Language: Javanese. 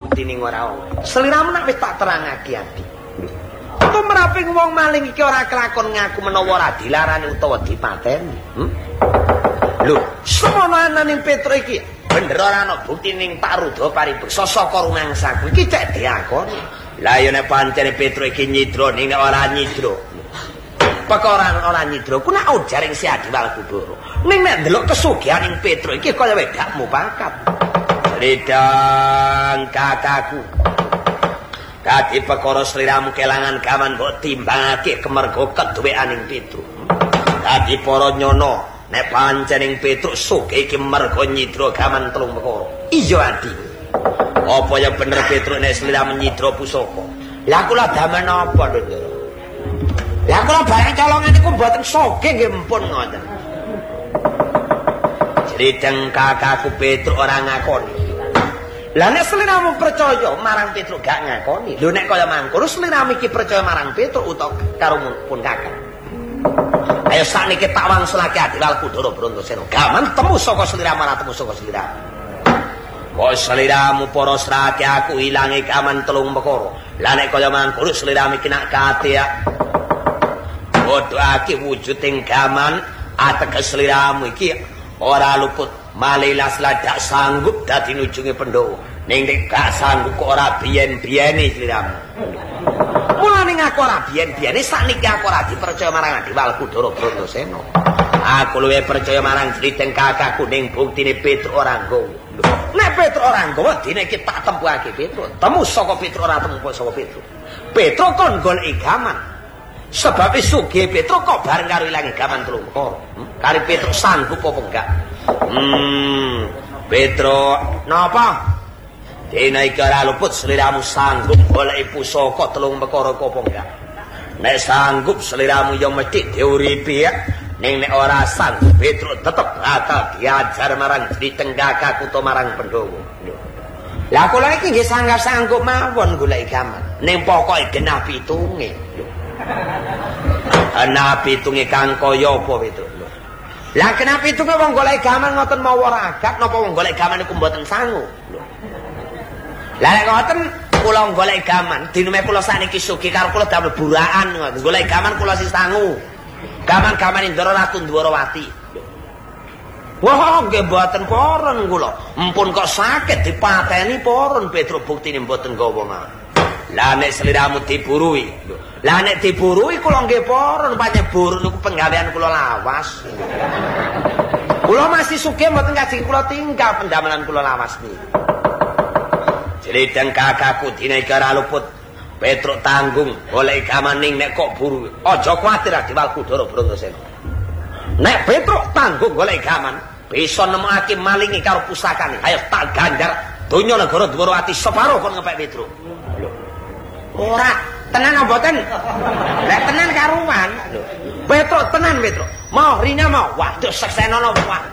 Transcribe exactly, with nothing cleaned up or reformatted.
buktine ora ana. Sliramu nek wis tak terangake ati. Tumraping wong maling iki ora kelakon ngaku menawa ora dilarani utawa dipateni. Hmm? Lho, semono ananing Petro iki bener ora ana bukti ning Pak Rudha Paribeksa saka rumangsaku iki cek diakoni. Lah ya nek pancene Petro iki nyidra ning nek ora nyidra. Perkara ora nyidra ku nek jaring si Adiwal Kubara. Ning nek ndelok kesugihaning Petro iki kaya wedakmu pakat. Redang kakakku. Dadi perkara sliramu kelangan gaman mbok timbangake kemerga keduweaning Petro. Dadi para nyono nek pancening Petruk sugih iki merga nyidra gaman telung perkara. Iya Adi. Apa yang bener Petruk nek sliramu nyidra pusaka? Lah kula damen apa lho, Ndara? Lah kula bareng colongan niku mboten sugih nggih mpun ngoten. Jrideng kakakku Petruk ora ngakoni. Lah nek sliramu percaya marang Petruk gak ngakoni. Lho nek kaya mangkono sliramu iki percaya marang Petruk utawa karo pun kakak. Ayo sakniki tak wangsulake Adiwal Kudara Brantosena. Gaman temu saka sliramu ora temu saka sliramu. Kok sliramu para srake aku ilange gaman telung perkara. Lah nek kaya mangkono sliramu iki nak kate ya. Bodhake wujuding gaman ateges sliramu iki ora luput malilas ladak sanggup dadi nujunge Pandhawa. Ning nek gak sanggup kok ora biyen-biyene sliramu. Mulane aku ora biyen-biyene sakniki aku ora dipercaya marang Adiwal Kudara Brantosena. Aku luwih percaya marang jrideng kakakku ning buktine Petruk ora nggawa. Nek Petruk ora nggawa dene iki tak tempuhake Petruk. Temu saka Petruk ora temu saka Petruk. Petruk kon goleki gaman. Sebab sugih Petruk kok bareng karo ilange gaman telung perkara. Hmm? Kari Petruk sanggup apa enggak? Hmm, Petruk napa? Dene iki ora luput sliramu sanggup goleki pusaka telung perkara apa enggak? Nek sanggup sliramu yo mesti diuripi ya. Ning nek ora sanggup Petruk tetep bakal diajar marang jrideng kakakku to marang Pandhawa. Lah kula iki nggih sanggup mawon goleki gaman. Ning pokoke genah pitunge. Ana pitunge kang kaya apa Petruk? Lah kenapa pitunge wong goleki gaman ngoten mawa ragat napa wong goleki gaman niku mboten sangu? Lah nek ngoten kula goleki gaman, dineme kula sakniki sugih karo kula damel buraan ngoten. Goleki gaman kula sing sangu. Gaman-gaman Indra Ratu Dwarawati. Wah, nggih mboten poron kula. Empun kok saged dipateni poron Petruk buktine mboten nggawa mawon. Lah nek sliramu diburui. Lah nek diburui kula nggih poron pancen buru niku penggawean kula lawas. Kula masih sugih mboten kajeng kula tinggal pendamelan kula lawas niki. Jrideng kakakku dina iki ora luput. Petruk tanggung golek gaman ning nek kok buru. Aja kuwatir Adiwal Kudara Brantosena. Nek Petruk tanggung golek gaman, bisa nemokake malingi karo pusakane. Ayo tak ganjar donya negara Dwarawati separo kon ngepek Petruk. Lho. Ora, tenan apa mboten? Lek tenan karuan. Lho. Petruk tenan Petruk. Mau rina mau. Waduh seksenono wah.